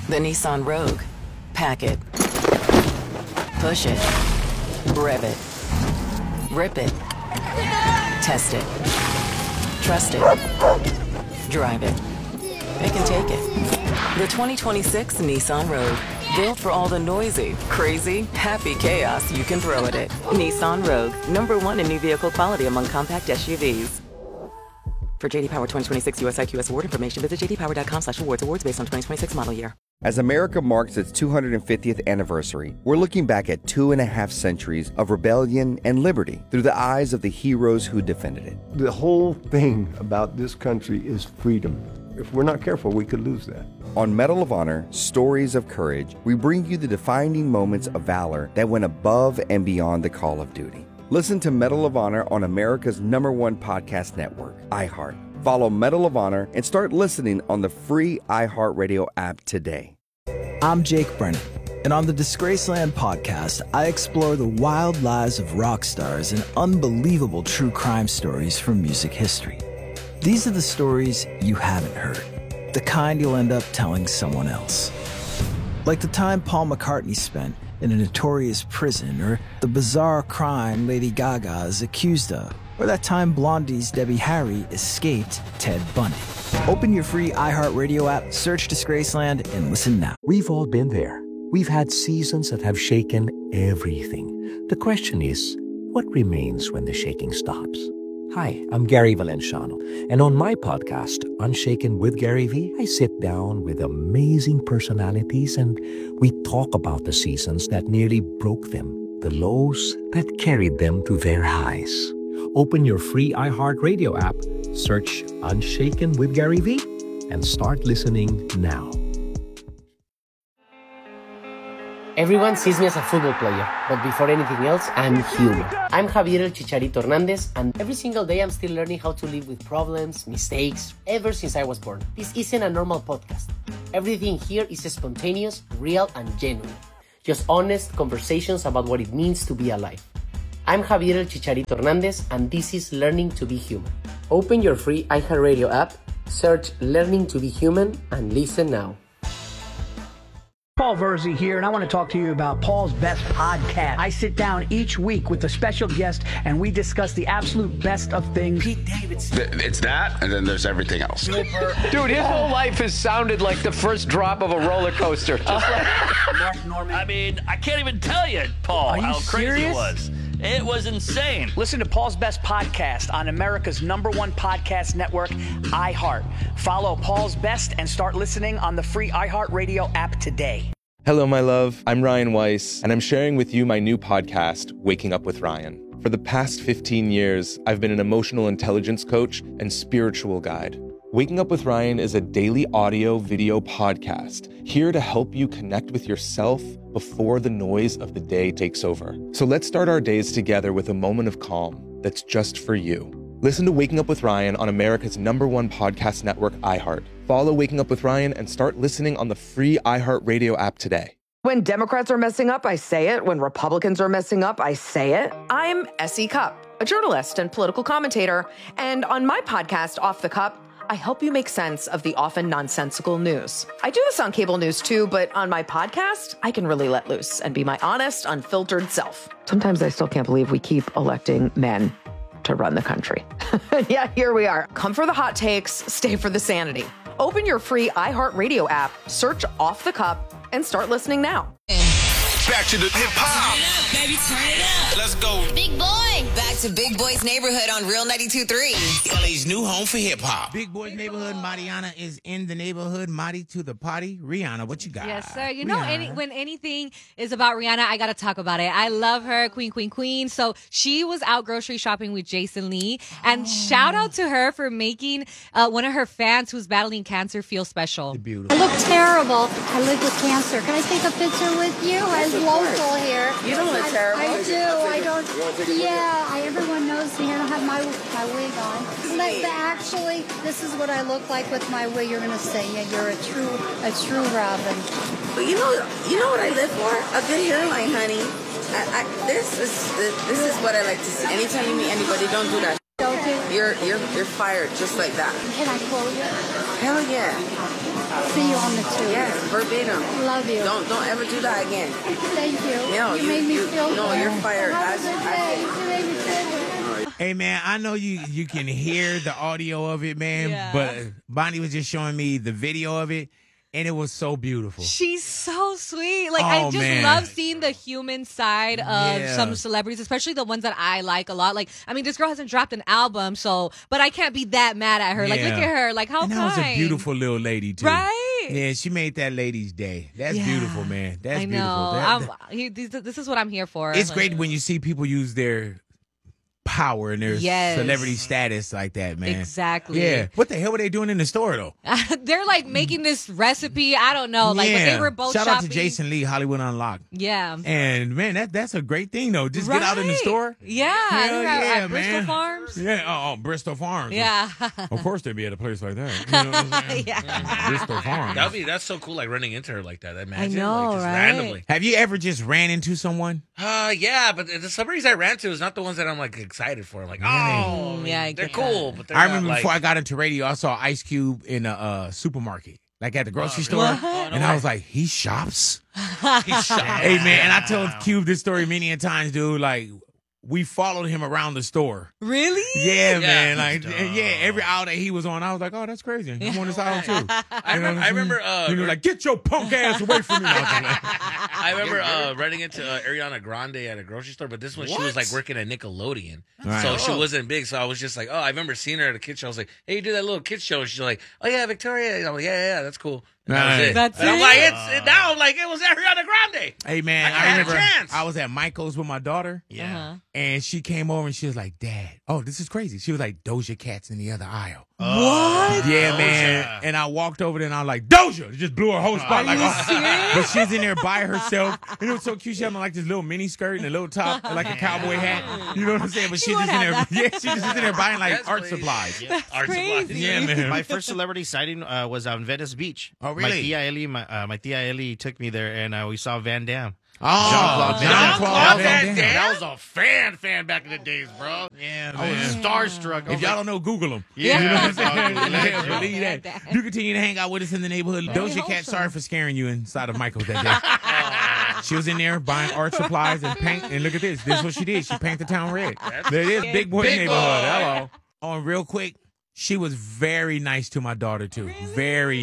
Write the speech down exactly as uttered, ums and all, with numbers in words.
The Nissan Rogue. Pack it. Push it. Rev it. Rip it. Test it. Trust it. Drive it. It can take it. The twenty twenty-six Nissan Rogue. Built for all the noisy, crazy, happy chaos you can throw at it. Nissan Rogue. Number one in new vehicle quality among compact S U Vs. For J D Power twenty twenty-six U S I Q S award information, visit j d power dot com slash awards. Awards based on twenty twenty-six model year. As America marks its two hundred fiftieth anniversary, we're looking back at two and a half centuries of rebellion and liberty through the eyes of the heroes who defended it. The whole thing about this country is freedom. If we're not careful, we could lose that. On Medal of Honor, Stories of Courage, we bring you the defining moments of valor that went above and beyond the call of duty. Listen to Medal of Honor on America's number one podcast network, iHeart. Follow Medal of Honor and start listening on the free iHeartRadio app today. I'm Jake Brennan, and on the Disgraceland podcast, I explore the wild lives of rock stars and unbelievable true crime stories from music history. These are the stories you haven't heard, the kind you'll end up telling someone else. Like the time Paul McCartney spent in a notorious prison, or the bizarre crime Lady Gaga is accused of, or that time Blondie's Debbie Harry escaped Ted Bundy. Open your free iHeartRadio app, search Disgraceland, and listen now. We've all been there. We've had seasons that have shaken everything. The question is, what remains when the shaking stops? Hi, I'm Gary Valenciano, and on my podcast, Unshaken with Gary V, I sit down with amazing personalities and we talk about the seasons that nearly broke them, the lows that carried them to their highs. Open your free iHeartRadio app, search Unshaken with Gary V, and start listening now. Everyone sees me as a football player, but before anything else, I'm human. I'm Javier El Chicharito Hernandez, and every single day I'm still learning how to live with problems, mistakes, ever since I was born. This isn't a normal podcast. Everything here is spontaneous, real, and genuine. Just honest conversations about what it means to be alive. I'm Javier El Chicharito Hernandez, and this is Learning to be Human. Open your free iHeartRadio app, search Learning to be Human, and listen now. Paul Verzi here, and I want to talk to you about Paul's Best Podcast. I sit down each week with a special guest, and we discuss the absolute best of things. Pete Davidson. It's that, and then there's everything else. Dude, his whole life has sounded like the first drop of a roller coaster. Just like Mark Norman. I mean, I can't even tell you, Paul, you how crazy serious? it was. It was insane. Listen to Paul's Best Podcast on America's number one podcast network, iHeart. Follow Paul's Best and start listening on the free iHeartRadio app today. Hello, my love. I'm Ryan Weiss, and I'm sharing with you my new podcast, Waking Up with Ryan. For the past fifteen years, I've been an emotional intelligence coach and spiritual guide. Waking Up with Ryan is a daily audio video podcast here to help you connect with yourself before the noise of the day takes over. So let's start our days together with a moment of calm that's just for you. Listen to Waking Up with Ryan on America's number one podcast network, iHeart. Follow Waking Up with Ryan and start listening on the free iHeartRadio app today. When Democrats are messing up, I say it. When Republicans are messing up, I say it. I'm S E Cup, a journalist and political commentator. And on my podcast, Off the Cup, I help you make sense of the often nonsensical news. I do this on cable news too, but on my podcast, I can really let loose and be my honest, unfiltered self. Sometimes I still can't believe we keep electing men to run the country. Yeah, here we are. Come for the hot takes, stay for the sanity. Open your free iHeartRadio app, search Off the Cup, and start listening now. Back to the hip hop. Turn it up, baby, turn it up. Let's go. Big Boy. Back to Big Boy's Neighborhood on Real ninety-two point three. L A's new home for hip hop. Big Boy's Neighborhood. Mariana is in the neighborhood. Mari to the party. Rihanna, what you got? Yes, sir. You Rihanna. know, any, when anything is about Rihanna, I got to talk about it. I love her, queen, queen, queen. So she was out grocery shopping with Jason Lee. And oh. shout out to her for making uh, one of her fans who's battling cancer feel special. Beautiful. I look terrible. I live with cancer. Can I take a picture with you? I'm local here. You don't look I, terrible. I do. I don't. Yeah, I, everyone knows me. I don't have my my wig on. But, but actually, this is what I look like with my wig. You're gonna say, yeah, you're a true a true Robin. But you know, you know what I live for? A good hairline, honey. I, I, this is this is what I like to see. Anytime you meet anybody, don't do that. Don't do. You're you're you're fired just like that. Can I quote you? Hell yeah. see you on the tube. Yes, verbatim. Love you. Don't don't ever do that again. Thank you. No, you, you, made me you, feel no, good. you're fired. Have a I- good I- day. You made me feel good. Hey, man, I know you you can hear the audio of it, man, Yeah. but Bonnie was just showing me the video of it, and it was so beautiful. She's so sweet. Like, Oh, I just man. love seeing the human side of Yeah. some celebrities, especially the ones that I like a lot. Like, I mean, this girl hasn't dropped an album, so, but I can't be that mad at her. Like, look Yeah. at her. Like, how And that kind. was a beautiful little lady, too. Right? Yeah, she made that lady's day. That's Yeah. beautiful, man. That's I know. beautiful. That- I'm, that- he, this, this is what I'm here for. it's Like, great when you see people use their power and their Yes. celebrity status like that, man. Exactly. Yeah. What the hell were they doing in the store, though? They're like making this recipe. I don't know. Like, but yeah. they were both Shout shopping. out to Jason Lee, Hollywood Unlocked. Yeah. And man, that that's a great thing though. Just get out in the Right. store. Yeah. Hell They're at- yeah, at Bristol man. Farms. Yeah, oh, oh, Bristol Farms. Yeah. Of course they'd be at a place like that. You know what I'm saying? Yeah. Bristol Farms. That'd be that's so cool. Like running into her like that. Imagine, know, like, just right? randomly. Have you ever just ran into someone? Uh, yeah, but the celebrities I ran to is not the ones that I'm like excited for. I'm like, oh, Mm, yeah, I they're get cool, that. but they're I not, remember like, before I got into radio, I saw Ice Cube in a uh, supermarket, like at the grocery store, really? Oh, no and I way. was like, he shops. he shot. Hey man, and I told Cube this story many a times, dude. Like we followed him around the store. Really? Yeah, Yeah. man. Like, and yeah, every hour that he was on, I was like, oh, that's crazy. I'm on this aisle too. I You know what remember. I'm I saying? remember. Uh, You know, like, get your punk ass away from me. I was like, I remember uh, running into uh, Ariana Grande at a grocery store, but this one she was What? like working at Nickelodeon, Right. so she Oh. wasn't big. So I was just like, oh, I remember seeing her at a kid show. I was like, hey, you do that little kid show? And she's like, oh yeah, Victoria. And I'm like, yeah, yeah, yeah, that's cool. And that was Nice. it. That's and I'm it? like, it's it, now. I'm like, it was Ariana Grande. hey man, I I, had a remember chance. I was at Michael's with my daughter. Yeah. Uh-huh. And she came over and she was like, Dad, oh, this is crazy. She was like, Doja Cat's in the other aisle. What? Yeah, Doja. man. And I walked over there and I was like, Doja! It just blew her whole spot. Are like, you oh. serious? But she was in there by herself. And it was so cute. She had on like this little mini skirt and a little top, and like a cowboy hat. You know what I'm saying? But She she would just in there. have that. Yeah, she just in there buying like That's art crazy. supplies. Yeah. Art crazy. supplies. Yeah, man. My first celebrity sighting uh, was on Venice Beach. Oh, My really? tia Ellie, my, uh, my tia Ellie took me there, and uh, we saw Van Damme. Oh, Jean-Claude Van Damme. Jean-Claude That Van was- Damme. That was a fan fan back in the days, bro. Yeah, I was man. starstruck. I If was y'all like, don't know, Google them. Yeah. You know what I'm saying? Yeah, Yeah, believe Van that. Damme. You continue to hang out with us in the neighborhood. Doja Cat, sorry for scaring you inside of Michael's that day. She was in there buying art supplies and paint. And look at this. This is what she did. She painted the town red. There it is. Big boy Big neighborhood. boy. Hello. On real quick, she was very nice to my daughter, too. Very